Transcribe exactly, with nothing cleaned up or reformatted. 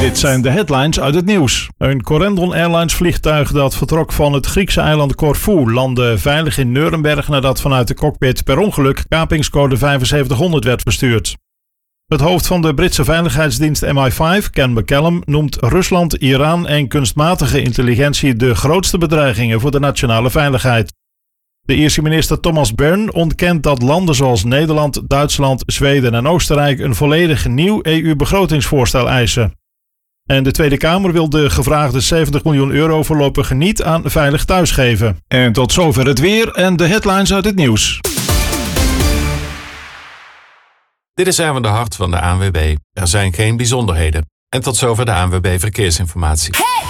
Dit zijn de headlines uit het nieuws. Een Corendon Airlines vliegtuig dat vertrok van het Griekse eiland Corfu landde veilig in Nuremberg nadat vanuit de cockpit per ongeluk kapingscode vijfenzeventighonderd werd verstuurd. Het hoofd van de Britse veiligheidsdienst M I vijf, Ken McCallum, noemt Rusland, Iran en kunstmatige intelligentie de grootste bedreigingen voor de nationale veiligheid. De Ierse minister Thomas Byrne ontkent dat landen zoals Nederland, Duitsland, Zweden en Oostenrijk een volledig nieuw E U-begrotingsvoorstel eisen. En de Tweede Kamer wil de gevraagde zeventig miljoen euro voorlopig niet aan Veilig Thuis geven. En tot zover het weer en de headlines uit het nieuws. Dit is Erwin de Hart van de A N W B. Er zijn geen bijzonderheden. En tot zover de A N W B Verkeersinformatie.